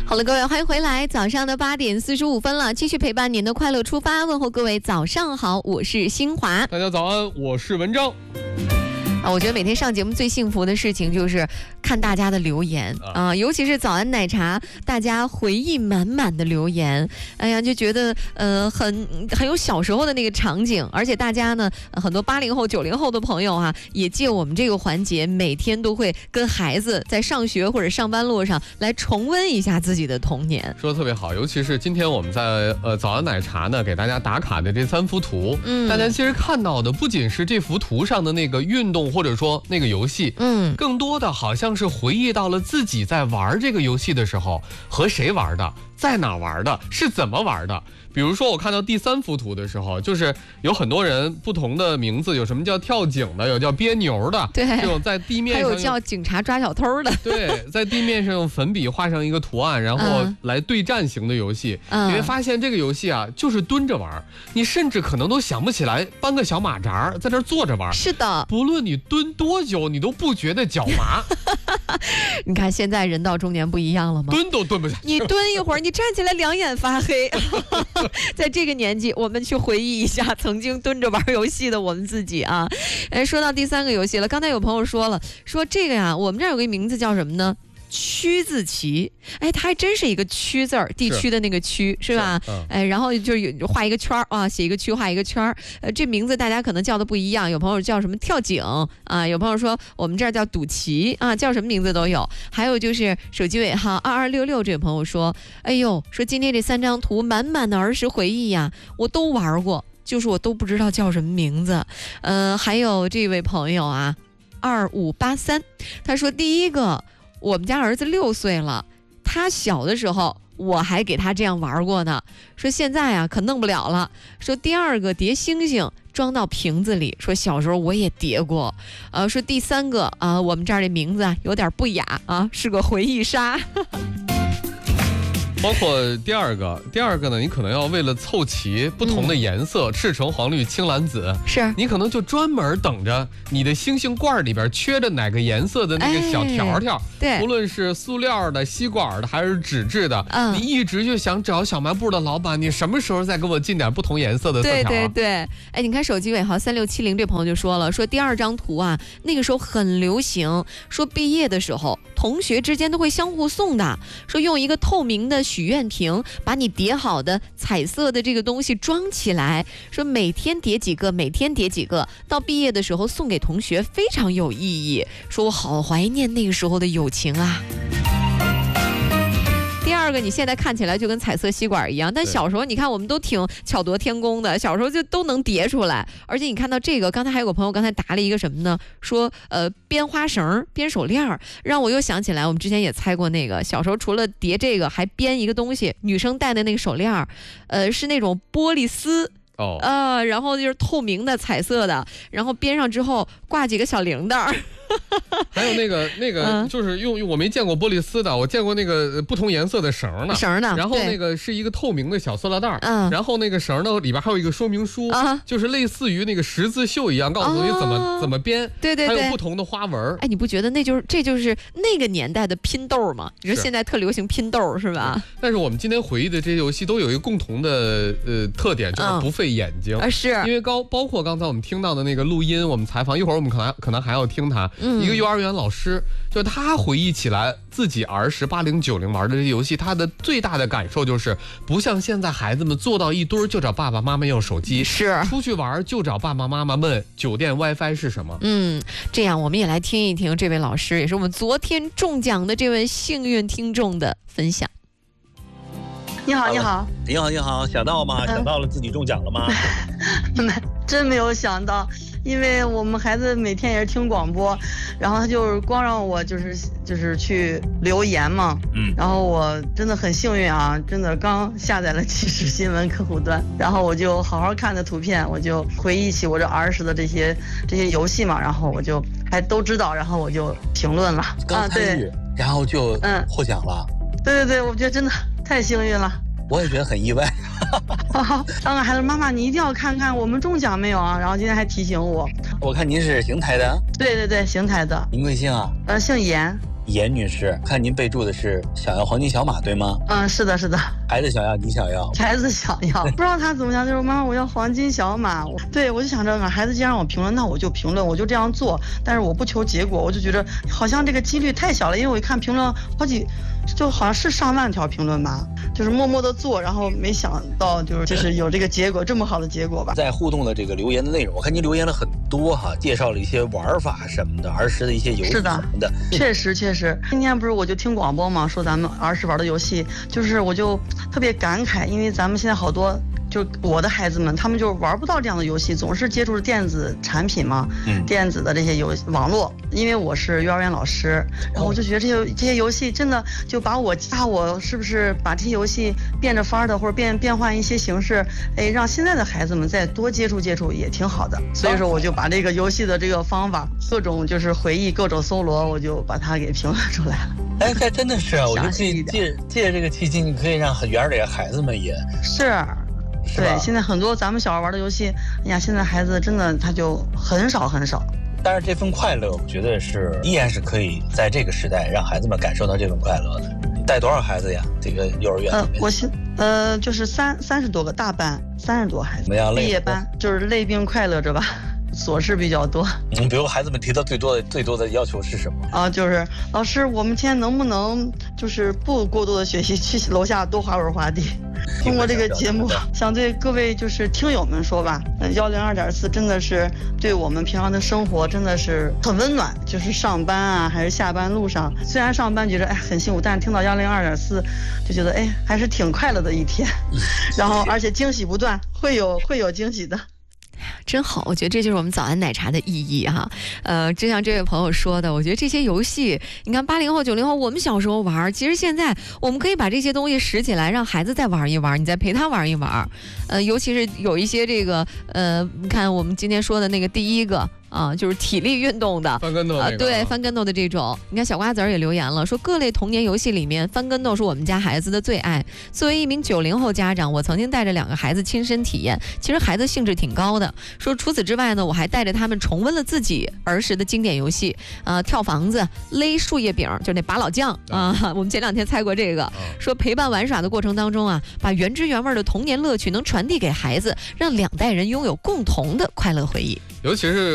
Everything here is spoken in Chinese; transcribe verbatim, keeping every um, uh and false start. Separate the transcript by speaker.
Speaker 1: 好了，各位，欢迎回来。早上的八点四十五分了，继续陪伴您的快乐出发。问候各位，早上好，我是新华。
Speaker 2: 大家早安，我是文章。
Speaker 1: 啊，我觉得每天上节目最幸福的事情就是看大家的留言啊，尤其是早安奶茶，大家回忆满满的留言，哎呀，就觉得呃很很有小时候的那个场景，而且大家呢，很多八零后、九零后的朋友啊，也借我们这个环节，每天都会跟孩子在上学或者上班路上来重温一下自己的童年。
Speaker 2: 说的特别好，尤其是今天我们在呃早安奶茶呢给大家打卡的这三幅图，嗯，大家其实看到的不仅是这幅图上的那个运动或者说那个游戏，嗯，更多的好像是回忆到了自己在玩这个游戏的时候和谁玩的，在哪玩的，是怎么玩的。比如说我看到第三幅图的时候，就是有很多人不同的名字，有什么叫跳井的，有叫憋牛的，
Speaker 1: 对，
Speaker 2: 这种在地面上，
Speaker 1: 还有叫警察抓小偷的，
Speaker 2: 对，在地面上用粉笔画上一个图案，然后来对战型的游戏。嗯、你会发现这个游戏啊，就是蹲着玩，你甚至可能都想不起来搬个小马扎在这坐着玩。
Speaker 1: 是的，
Speaker 2: 不论你蹲多久，你都不觉得脚麻。
Speaker 1: 你看现在人到中年不一样了吗？
Speaker 2: 蹲都蹲不下去。
Speaker 1: 你蹲一会儿，你站起来两眼发黑。在这个年纪，我们去回忆一下曾经蹲着玩游戏的我们自己啊。哎，说到第三个游戏了，刚才有朋友说了，说这个呀，我们这儿有个名字叫什么呢？区字棋，哎，它还真是一个区字儿，地区的那个区 是, 是吧？是嗯、哎，然后就有画一个圈啊，写一个区，画一个圈。呃，这名字大家可能叫的不一样，有朋友叫什么跳井啊，有朋友说我们这儿叫赌棋啊，叫什么名字都有。还有就是手机尾号二二六六这位朋友说，哎呦，说今天这三张图满满的儿时回忆呀，我都玩过，就是我都不知道叫什么名字。呃，还有这位朋友啊，二五八三，他说第一个。我们家儿子六岁了，他小的时候我还给他这样玩过呢。说现在啊可弄不了了。说第二个叠星星装到瓶子里，说小时候我也叠过。呃，说第三个啊、呃，我们这儿的名字啊有点不雅啊，是个回忆杀。
Speaker 2: 包括第二个，第二个呢，你可能要为了凑齐不同的颜色，嗯、赤橙黄绿青蓝紫，是你可能就专门等着你的星星罐里边缺着哪个颜色的那个小条条，哎、对，无论是塑料的、吸管的还是纸质的，嗯、你一直就想找小卖部的老板，你什么时候再给我进点不同颜色的色条？
Speaker 1: 对对对，哎，你看手机尾号三六七零这朋友就说了，说第二张图啊，那个时候很流行，说毕业的时候同学之间都会相互送的，说用一个透明的许愿瓶把你叠好的彩色的这个东西装起来，说每天叠几个，每天叠几个，到毕业的时候送给同学，非常有意义。说我好怀念那个时候的友情啊。第二个，你现在看起来就跟彩色吸管一样，但小时候你看我们都挺巧夺天工的，小时候就都能叠出来。而且你看到这个，刚才还有个朋友刚才答了一个什么呢？说呃编花绳、编手链，让我又想起来我们之前也猜过那个，小时候除了叠这个，还编一个东西，女生戴的那个手链，呃是那种玻璃丝。哦，呃，然后就是透明的、彩色的，然后编上之后挂几个小铃铛。
Speaker 2: 还有那个那个就是用用我没见过玻璃丝的，我见过那个不同颜色的绳呢，
Speaker 1: 绳呢，
Speaker 2: 然后那个是一个透明的小塑料袋，嗯，然后那个绳呢里边还有一个说明书，啊，就是类似于那个十字绣一样，告诉你怎么、啊、怎么编，
Speaker 1: 对对对，
Speaker 2: 还有不同的花纹。
Speaker 1: 哎，你不觉得那就是这就是那个年代的拼豆吗？你说现在特流行拼豆是吧？
Speaker 2: 但是我们今天回忆的这些游戏都有一个共同的呃特点，就是不费眼睛，
Speaker 1: 啊、嗯，是
Speaker 2: 因为高包括刚才我们听到的那个录音，我们采访一会儿我们可能可能还要听他。嗯、一个幼儿园老师，就他回忆起来自己儿时八零九零玩的这些游戏，他的最大的感受就是不像现在孩子们坐到一堆就找爸爸妈妈要手机，
Speaker 1: 是
Speaker 2: 出去玩就找爸爸妈妈问酒店 WiFi 是什么。
Speaker 1: 嗯，这样我们也来听一听这位老师，也是我们昨天中奖的这位幸运听众的分享。
Speaker 3: 你好，你好，
Speaker 4: 你好，你好，想到吗？嗯、想到了自己中奖了吗？
Speaker 3: 真没有想到，因为我们孩子每天也是听广播，然后他就是光让我就是就是去留言嘛，嗯，然后我真的很幸运啊，真的刚下载了即时新闻客户端，然后我就好好看的图片，我就回忆起我这儿时的这些这些游戏嘛，然后我就还都知道，然后我就评论了，
Speaker 4: 刚参与，啊、然后就嗯获奖了，
Speaker 3: 对对对，我觉得真的太幸运了。
Speaker 4: 我也觉得很意外。
Speaker 3: 刚刚孩子妈妈，你一定要看看我们中奖没有啊？然后今天还提醒我。
Speaker 4: 我看您是邢台的。
Speaker 3: 对对对，邢台的。
Speaker 4: 您贵姓啊？
Speaker 3: 呃，姓严。
Speaker 4: 严女士，看您备注的是想要黄金小马，对吗？
Speaker 3: 嗯，是的，是的。
Speaker 4: 孩子想要，你想要？
Speaker 3: 孩子想要，不知道他怎么想，就是妈妈我要黄金小马。对，我就想着，孩子既然让我评论，那我就评论，我就这样做。但是我不求结果，我就觉得好像这个几率太小了，因为我一看评论好几，就好像是上万条评论吧，就是默默的做，然后没想到就是就是有这个结果，这么好的结果吧。
Speaker 4: 在互动的这个留言的内容，我看您留言了很多哈，介绍了一些玩法什么的，儿时的一些游戏什么的。
Speaker 3: 确实确实，今天不是我就听广播嘛，说咱们儿时玩的游戏，就是我就特别感慨，因为咱们现在好多。就我的孩子们，他们就玩不到这样的游戏，总是接触电子产品嘛，嗯，电子的这些游网络。因为我是幼儿园老师，然后我就觉得这些这些游戏真的就把我啊，我是不是把这些游戏变着法儿的，或者变变换一些形式，哎，让现在的孩子们再多接触接触也挺好的。所以说，我就把这个游戏的这个方法，各种就是回忆，各种搜罗，我就把它给评论出来了。
Speaker 4: 哎，还真的是啊，我就可以借借这个契机，你可以让园里的孩子们也
Speaker 3: 是。对，现在很多咱们小孩玩的游戏，哎呀，现在孩子真的他就很少很少。
Speaker 4: 但是这份快乐，我觉得是依然是可以在这个时代让孩子们感受到这份快乐的。你带多少孩子呀？这个幼儿园里面？
Speaker 3: 呃，我现呃就是三三十多个大班，三十多孩子。
Speaker 4: 怎么样？
Speaker 3: 毕业班就是累并快乐着吧。琐事比较多，
Speaker 4: 嗯，比如孩子们提到最多的最多的要求是什么
Speaker 3: 啊？就是老师，我们今天能不能就是不过多的学习，去楼下多滑会儿滑梯？通过这个节目，想对各位就是听友们说吧，幺零二点四真的是对我们平常的生活真的是很温暖。就是上班啊，还是下班路上，虽然上班觉得哎很辛苦，但是听到幺零二点四，就觉得哎还是挺快乐的一天。然后而且惊喜不断，会有会有惊喜的。
Speaker 1: 真好，我觉得这就是我们早安奶茶的意义哈。呃，就像这位朋友说的，我觉得这些游戏，你看八零后、九零后，我们小时候玩，其实现在我们可以把这些东西拾起来，让孩子再玩一玩，你再陪他玩一玩。呃，尤其是有一些这个，呃，你看我们今天说的那个第一个。啊，就是体力运动的
Speaker 2: 翻跟头、那个
Speaker 1: 啊，对，翻跟头的这种。你看小瓜子儿也留言了，说各类童年游戏里面，翻跟头是我们家孩子的最爱。作为一名九零后家长，我曾经带着两个孩子亲身体验，其实孩子兴致挺高的。说除此之外呢，我还带着他们重温了自己儿时的经典游戏，啊，跳房子、勒树叶饼，就那拔老将啊。我们前两天猜过这个，说陪伴玩耍的过程当中啊，把原汁原味的童年乐趣能传递给孩子，让两代人拥有共同的快乐回忆，
Speaker 2: 尤其是。